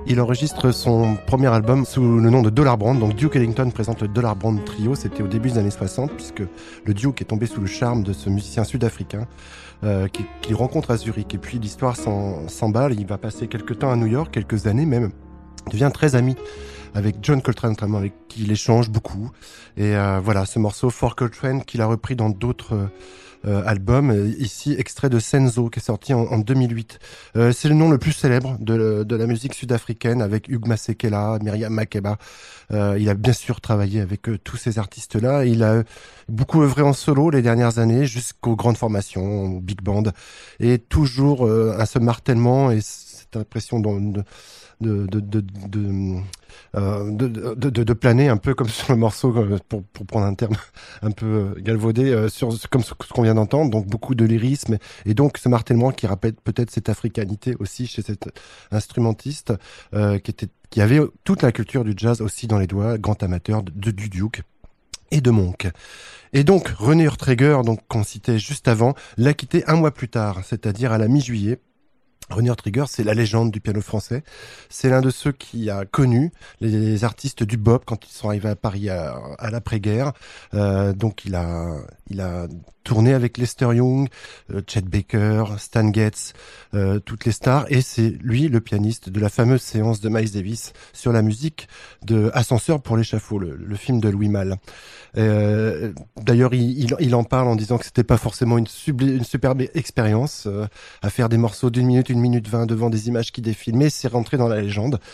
Il enregistre son premier album sous le nom de Dollar Brand. Donc Duke Ellington présente le Dollar Brand Trio. C'était au début des années 60, puisque le Duke est tombé sous le charme de ce musicien sud-africain qu'il rencontre à Zurich. Et puis l'histoire s'emballe. Il va passer quelques temps à New York, quelques années même. Il devient très ami avec John Coltrane, notamment, avec qui il échange beaucoup. Et voilà, ce morceau For Coltrane qu'il a repris dans d'autres album, ici extrait de Senzo qui est sorti en 2008. C'est le nom le plus célèbre de la musique sud-africaine avec Hugh Masekela, Miriam Makeba. Il a bien sûr travaillé avec tous ces artistes-là. Il a beaucoup œuvré en solo les dernières années jusqu'aux grandes formations, au big band, et toujours à ce martèlement et cette impression de planer un peu comme sur le morceau, pour prendre un terme un peu galvaudé, comme ce qu'on vient d'entendre. Donc beaucoup de lyrisme et donc ce martèlement qui rappelle peut-être cette africanité aussi chez cet instrumentiste qui avait toute la culture du jazz aussi dans les doigts, grand amateur du Duke et de Monk. Et donc René Urtreger, donc qu'on citait juste avant, l'a quitté un mois plus tard, c'est-à-dire à la mi-juillet. René Urtreger, c'est la légende du piano français. C'est l'un de ceux qui a connu les artistes du bop quand ils sont arrivés à Paris à l'après-guerre. Donc il a tourné avec Lester Young, Chet Baker, Stan Getz, toutes les stars. Et c'est lui le pianiste de la fameuse séance de Miles Davis sur la musique de Ascenseur pour l'échafaud, le film de Louis Malle. D'ailleurs, il en parle en disant que c'était pas forcément une superbe expérience à faire des morceaux d'1 minute, 1 minute 20 devant des images qui défilent, mais c'est rentré dans la légende.